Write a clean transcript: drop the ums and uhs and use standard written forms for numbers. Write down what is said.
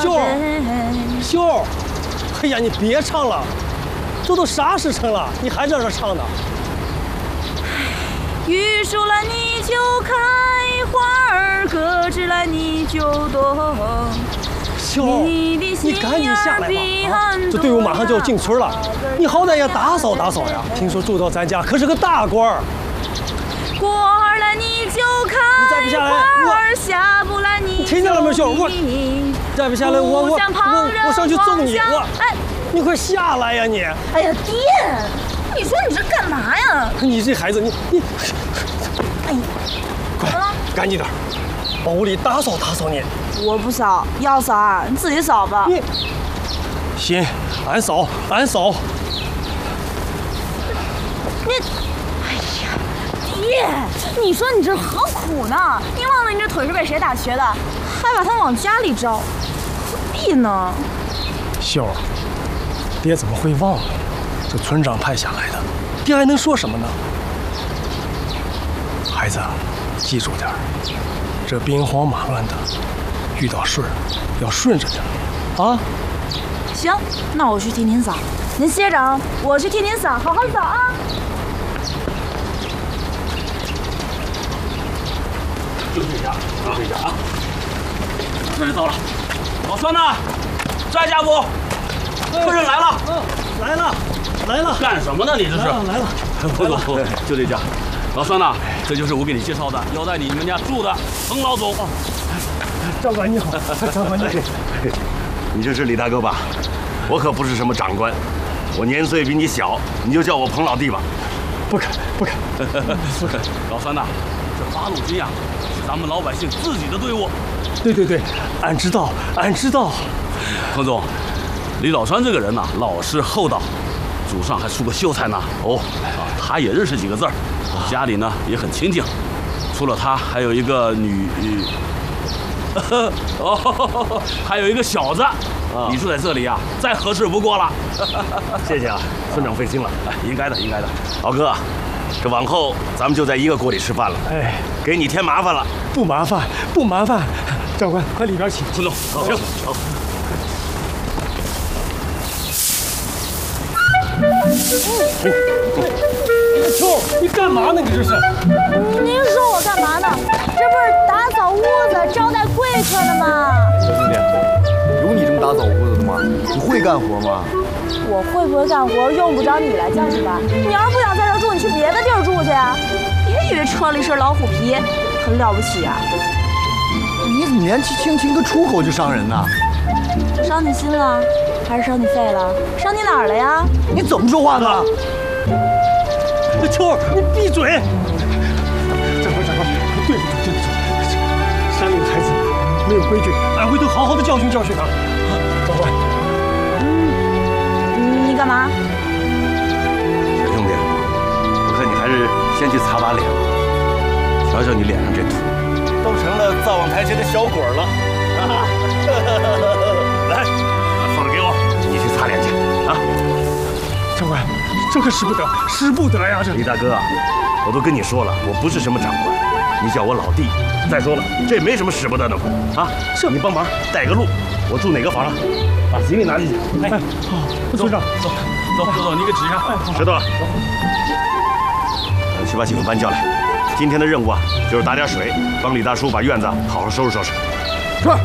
秀，哎呀，你别唱了，这都啥时辰了，你还在这唱呢？ 玉树来你就开花儿，葛枝来你就动。 秀，你赶紧下来吧！啊，这队伍马上就要进村了，你好歹也打扫打扫呀。听说住到咱家可是个大官儿。 花儿来你就开， 你再不下来， 我下不来你听见了没，秀？我再不下来，我上去揍你！ 哎， 你快下来呀你！ 哎呀，爹，你说你这干嘛呀？ 你这孩子，你， 哎， 快，赶紧点，把屋里打扫打扫你。 我不扫，要扫啊，你自己扫吧。 你，行，俺扫。 你，哎呀，爹，你说你这何苦呢？你忘了你这腿是被谁打瘸的，还把他往家里招，何必呢？ 秀儿，爹怎么会忘了？这村长派下来的，爹还能说什么呢？孩子，记住点儿，这兵荒马乱的，遇到事儿要顺着点儿啊。 行，那我去替您扫。您歇着啊，我去替您扫，好好扫啊。 就这家，啊！这就到了。老孙呢？在家不？客人来了。来了。干什么呢？你这是？ 来了。 不，就这家。老孙呐，这就是我给你介绍的，要在你们家住的彭老总。 长官你好，长官你好。 你就是李大哥吧？我可不是什么长官，我年岁比你小，你就叫我彭老弟吧。 不敢。 老孙呐，这八路军呀，是咱们老百姓自己的队伍。 对，俺知道。 彭总，李老川这个人呐，老实厚道，祖上还出过秀才呢。哦，他也认识几个字儿，家里呢也很清静。除了他，还有一个还有一个小子。你住在这里呀，再合适不过了。 谢谢啊，村长费心了。 应该的。 老哥，这往后咱们就在一个锅里吃饭了。 哎， 给你添麻烦了。 不麻烦。长官，快里边请。 村总，行。 秋，你干嘛呢？你这是？ 您说我干嘛呢？这不是打扫屋子、招待贵客呢吗？ 小兄弟，有你这么打扫屋子的吗？你会干活吗？ 我会不会干活用不着你来教训吧？你要是不想在这住，你去别的地儿住去啊！别以为穿了一身老虎皮很了不起啊！ 你怎么年纪轻轻的出口就伤人呢？ 伤你心了，还是伤你肺了？伤你哪儿了呀？ 你怎么说话呢？ 秋儿，你闭嘴！长官，对不住，山里的孩子没有规矩，俺回头好好的教训他。长官， 你干嘛？ 小兄弟，我看你还是先去擦把脸吧，瞧瞧你脸上这土，都成了灶王台前的小鬼了。来，把扫帚给我，你去擦脸去啊！ 长官，这可使不得呀！这李大哥，我都跟你说了，我不是什么长官，你叫我老弟。再说了，这没什么使不得的啊！是你帮忙带个路，我住哪个房啊？把行李拿进去。哎， 好，村长，走， 你给指一下。 知道了。去把几个班叫来。今天的任务啊，就是打点水，帮李大叔把院子好好收拾收拾。